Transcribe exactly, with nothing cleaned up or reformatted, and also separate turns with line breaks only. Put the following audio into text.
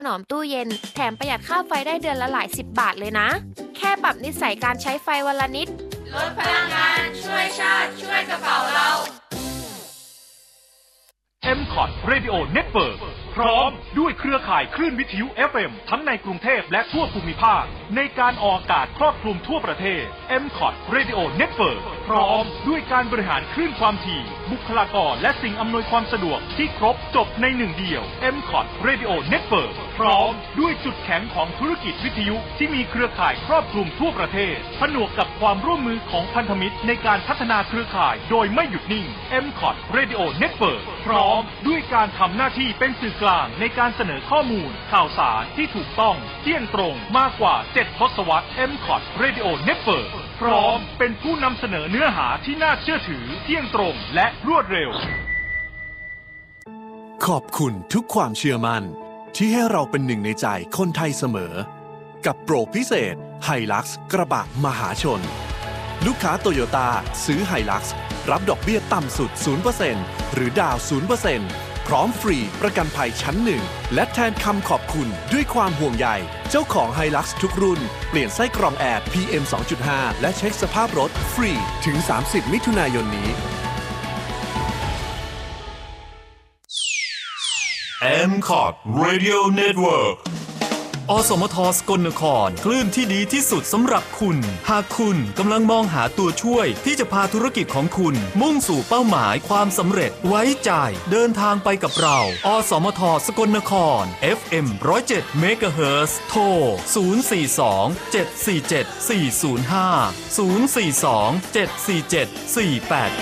ถนอมตู้เย็นแถมประหยัดค่าไฟได้เดือนละหลายสิบบาทเลยนะแค่ปรับนิสัยการใช้ไฟวันละนิดลดพลังงานช่วยชาติช่วยกระเป๋าเรา
เอ็ม คอท Radio Network พร้อมด้วยเครือข่ายคลื่นวิทยุ เอฟ เอ็ม ทั้งในกรุงเทพและทั่วภูมิภาคในการออกอากาศครอบคลุมทั่วประเทศ เอ็ม คอท Radio Network พร้อมด้วยการบริหารคลื่นความถี่บุคลากรและสิ่งอำนวยความสะดวกที่ครบจบในหนึ่งเดียว เอ็ม คอท Radio Network พร้อมด้วยจุดแข็งของธุรกิจวิทยุที่มีเครือข่ายครอบคลุมทั่วประเทศผนวกกับความร่วมมือของพันธมิตรในการพัฒนาเครือข่ายโดยไม่หยุดนิ่ง เอ็ม คอท Radio Network พร้อมด้วยการทำหน้าที่เป็นสื่อกลางในการเสนอข้อมูลข่าวสารที่ถูกต้องเที่ยงตรงมากกว่าเจ็ดทศวรรษ เอ็ม คอท Radio Network พร้อมเป็นผู้นำเสนอเนื้อหาที่น่าเชื่อถือเที่ยงตรงและรวดเร็ว
ขอบคุณทุกความเชื่อมั่นที่ให้เราเป็นหนึ่งในใจคนไทยเสมอกับโปรพิเศษ Hilux กระบะมหาชนลูกค้าโตโยต้าซื้อ Hilux รับดอกเบี้ยต่ำสุด ศูนย์เปอร์เซ็นต์ หรือดาว ศูนย์เปอร์เซ็นต์ พร้อมฟรีประกันภัยชั้นหนึ่งและแทนคำขอบคุณด้วยความห่วงใยเจ้าของ Hilux ทุกรุ่นเปลี่ยนไส้กรองแอร์ พี เอ็ม สองจุดห้า และเช็คสภาพรถฟรีถึง สามสิบ มิถุนายนนี้
เอ็ม คอท Radio Network
อสมทสกลนครคลื่นที่ดีที่สุดสำหรับคุณหากคุณกำลังมองหาตัวช่วยที่จะพาธุรกิจของคุณมุ่งสู่เป้าหมายความสำเร็จไว้ใจเดินทางไปกับเราอสมทสกลนคร เอฟ เอ็ม หนึ่งศูนย์เจ็ด เมกะเฮิรตซ์ โทร ศูนย์ สี่ สอง เจ็ด สี่ เจ็ด สี่ ศูนย์ ห้า ศูนย์ สี่ สอง เจ็ด สี่ เจ็ด สี่ แปด